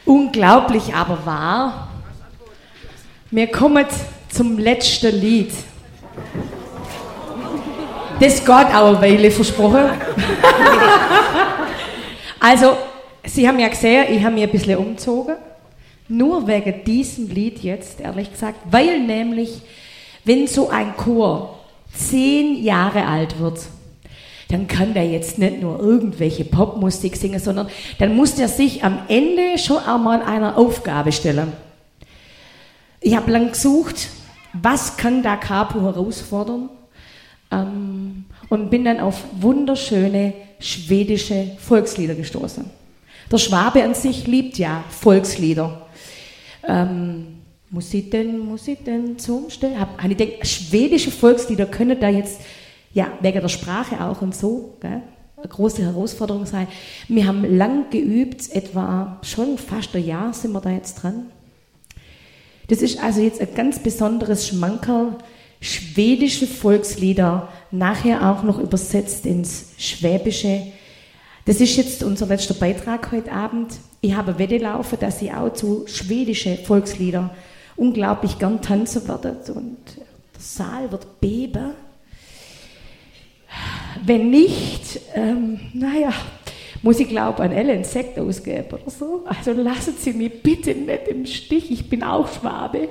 Unglaublich aber wahr. Wir kommen zum letzten Lied. Das geht auch eine Weile, versprochen. Also, Sie haben ja gesehen, ich habe mich ein bisschen umgezogen. Nur wegen diesem Lied jetzt, ehrlich gesagt. Weil nämlich, wenn so ein Chor 10 Jahre alt wird, dann kann der jetzt nicht nur irgendwelche Popmusik singen, sondern dann muss der sich am Ende schon einmal einer Aufgabe stellen. Ich habe lang gesucht, was kann da Capo herausfordern, und bin dann auf wunderschöne schwedische Volkslieder gestoßen. Der Schwabe an sich liebt ja Volkslieder. Muss ich denn zum Stellen? Habe ich gedacht, schwedische Volkslieder können da jetzt, ja, wegen der Sprache auch und so, gell, eine große Herausforderung sein. Wir haben lang geübt, etwa schon fast ein Jahr sind wir da jetzt dran. Das ist also jetzt ein ganz besonderes Schmankerl, schwedische Volkslieder, nachher auch noch übersetzt ins Schwäbische. Das ist jetzt unser letzter Beitrag heute Abend. Ich habe Wette laufen, dass ich auch zu schwedische Volkslieder unglaublich gern tanzen werde und der Saal wird beben. Wenn nicht, muss ich glaube an Ellen Sekt ausgeben oder so. Also lassen Sie mich bitte nicht im Stich, ich bin auch Schwabe.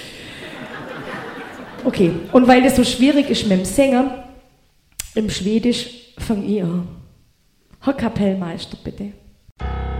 Okay, und weil das so schwierig ist mit dem Sänger, im Schwedisch fange ich an. Herr Kapellmeister, bitte.